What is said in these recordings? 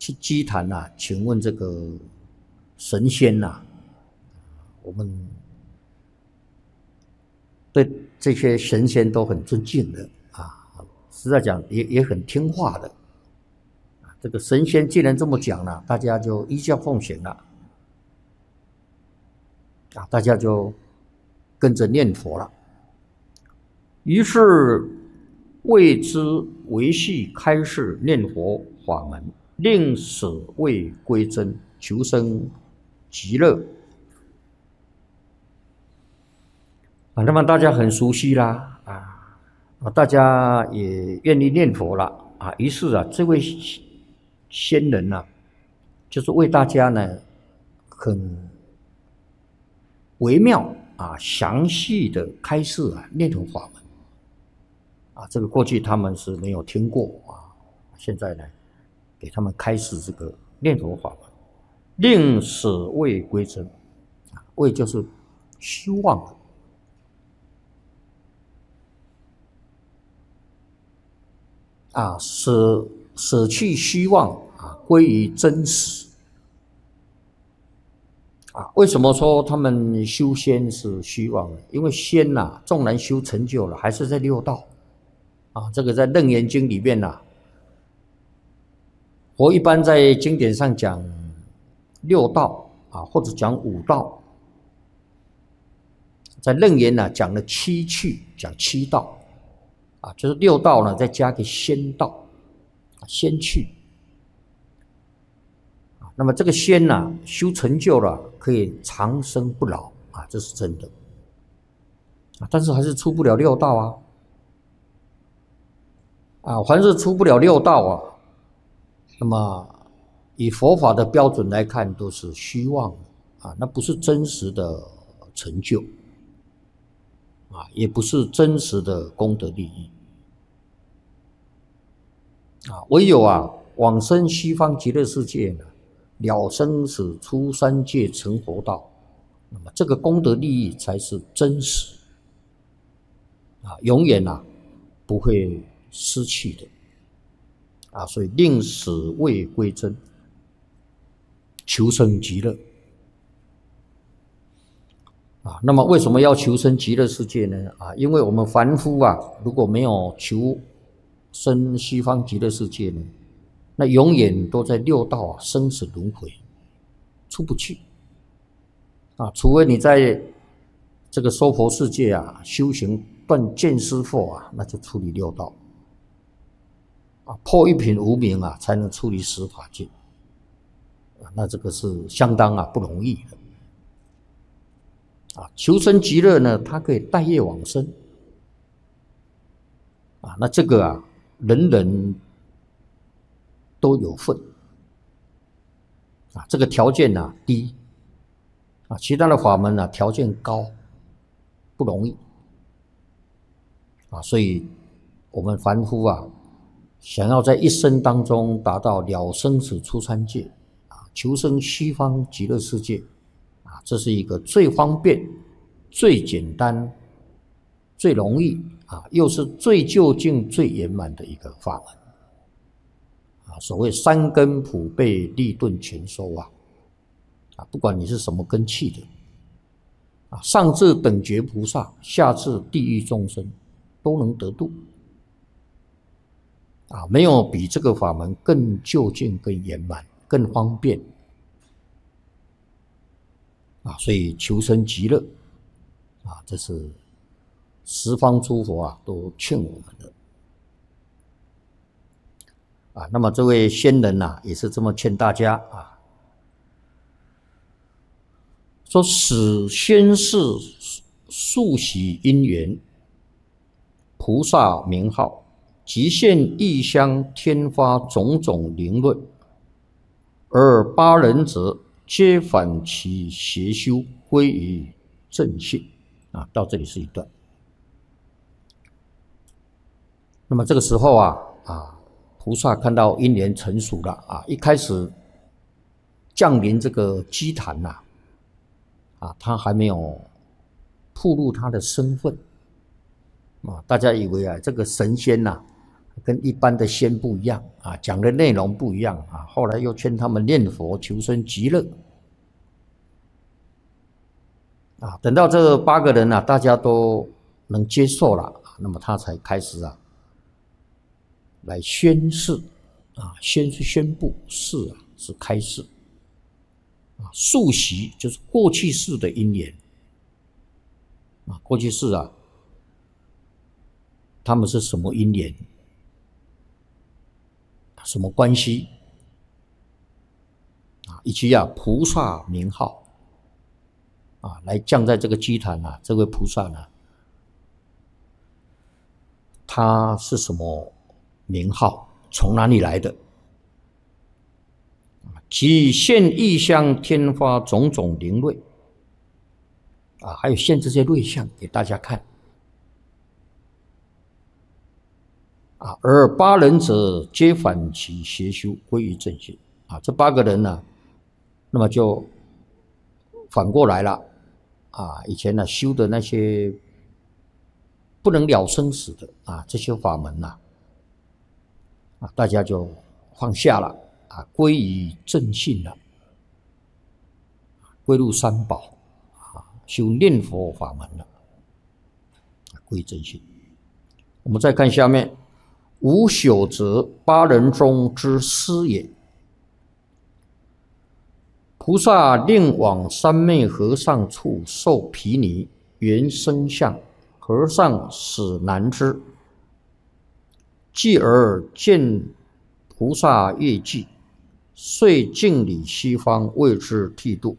去祭坛呐，请问这个神仙呐，我们对这些神仙都很尊敬的啊，实在讲也很听话的。这个神仙既然这么讲了，大家就依教奉行了啊，大家就跟着念佛了。于是为之维系开示念佛法门，令死未归真，求生极乐啊。那么大家很熟悉啦大家也愿意念佛了啊。于是啊，这位仙人呐，就是为大家呢很微妙啊、详细的开示啊念佛法门啊。这个过去他们是没有听过啊，现在呢给他们开示这个念佛法门，令死未归真啊，未就是虚妄啊，舍去虚妄啊，归于真实啊。为什么说他们修仙是虚妄呢？因为仙呐，纵然修成就了，还是在六道啊。这个在《楞严经》里面呐，佛一般在经典上讲六道啊，或者讲五道，在楞严呢讲了七趣，讲七道啊，就是六道呢再加个仙道，仙趣。那么这个仙呐，修成就了，可以长生不老啊，这是真的啊。但是还是出不了六道凡是出不了六道啊，那么以佛法的标准来看，都是虚妄啊，那不是真实的成就啊，也不是真实的功德利益啊。唯有往生西方极乐世界呢，了生死出三界成佛道，那么这个功德利益才是真实啊，永远不会失去的啊。所以令死未归真，求生极乐啊。那么为什么要求生极乐世界呢？因为我们凡夫如果没有求生西方极乐世界呢，那永远都在六道生死轮回，出不去啊。除非你在这个娑婆世界修行断见思惑那就出离六道破一品无明才能出离十法界那这个是相当不容易的求生极乐呢，它可以带业往生那这个人人都有份这个条件低其他的法门条件高，不容易所以我们凡夫想要在一生当中达到了生死出三界求生西方极乐世界这是一个最方便、最简单、最容易又是最究竟、最圆满的一个法门所谓三根普被，利钝全收不管你是什么根器的上至等觉菩萨，下至地狱众生都能得度没有比这个法门更究竟、更圆满、更方便所以求生极乐这是十方诸佛都劝我们的那么这位仙人也是这么劝大家说使先世速喜因缘，菩萨名号，即现异香，天发种种灵论，而八人者皆反其邪修，归于正信到这里是一段。那么这个时候菩萨看到因缘成熟了一开始降临这个祭坛他还没有暴露他的身份大家以为这个神仙跟一般的仙不一样啊，讲的内容不一样啊。后来又劝他们念佛求生极乐啊。等到这8个人啊，大家都能接受了，那么他才开始啊来宣示啊，先是宣布，示啊是开示啊，述习就是过去世的因缘啊，过去世啊，他们是什么因缘，什么关系啊，以及啊菩萨名号啊，来降在这个基坛啊，这位菩萨呢，他是什么名号，从哪里来的？其现异象天花种种灵瑞啊，还有现这些瑞相给大家看啊。而8人者皆反其邪修，归于正信啊。这8个人呢，那么就反过来了啊。以前呢修的那些不能了生死的啊，这些法门呐啊，大家就放下了啊，归于正信了，归入三宝啊，修念佛法门了，归正信。我们再看下面，无朽则8人中之师也。菩萨令往三昧和尚处受毗尼，原生相，和尚始难知。继而见菩萨业绩，遂敬礼西方，为之剃度。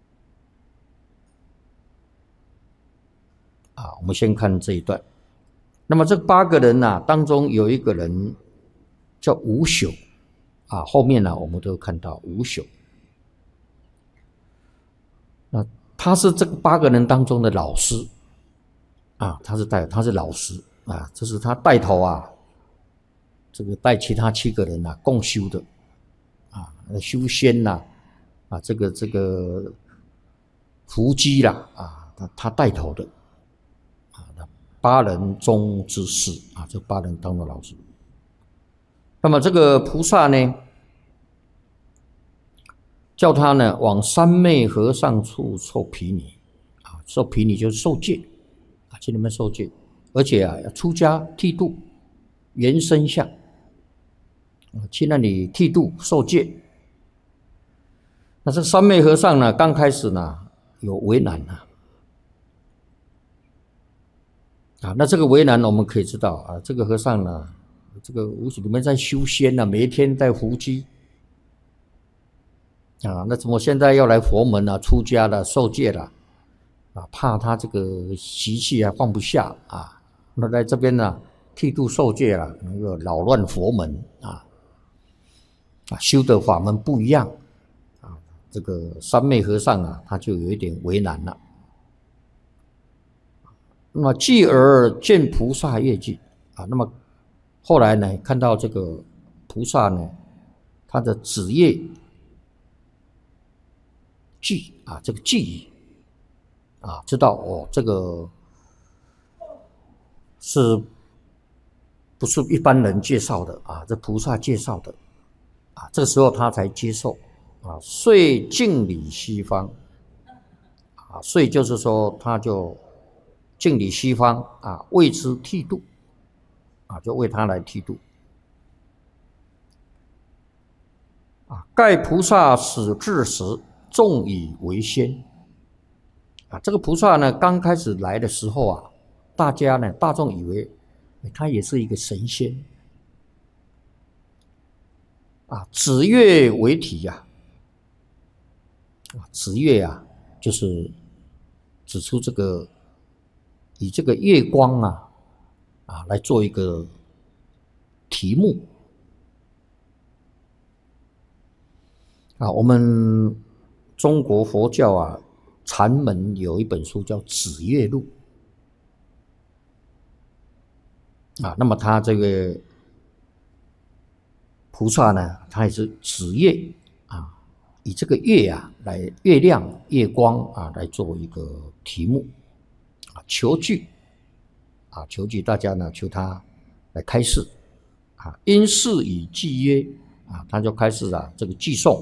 啊，我们先看这一段。那么这8个人啊，当中有一个人叫无朽啊，后面呢我们都看到无朽。那他是这个8个人当中的老师啊，他是老师啊，这是他带头啊，这个带其他7个人啊共修的啊，修仙呐啊，这个伏击啦啊，他带头的啊，8人中之师啊，这8人当的老师。那么这个菩萨呢，叫他呢往三昧和尚处受毗尼啊，受毗尼就是受戒啊，去那边受戒，而且啊要出家剃度，原身相啊，去那里剃度受戒。那这三昧和尚呢，刚开始呢有为难啊，那这个为难我们可以知道啊，这个和尚呢，这个无始里面在修仙呢，每一天在伏击。啊，那怎么现在要来佛门啊，出家了，受戒了，啊，怕他这个习气啊放不下啊，那在这边呢剃度受戒了，那个扰乱佛门啊，修的法门不一样啊，这个三昧和尚啊，他就有一点为难了。那么继而见菩萨业绩啊，那么后来呢，看到这个菩萨呢，他的子业记啊，这个记忆啊，知道哦，这个是不是一般人介绍的啊？这菩萨介绍的啊，这个时候他才接受啊，遂敬礼西方啊，遂就是说他就敬礼西方啊，为之剃度啊，就为他来剃度啊。盖菩萨始至时，众以为仙啊，这个菩萨呢，刚开始来的时候啊，大家呢，大众以为他也是一个神仙啊，指月为体呀，指月啊，就是指出这个以这个月光啊来做一个题目啊，我们中国佛教啊，禅门有一本书叫《指月录》啊，那么他这个菩萨呢，他也是指月啊，以这个月啊来月亮、月光啊来做一个题目啊，求具啊，求具大家呢求他来开示因事以祭曰他就开始这个祭颂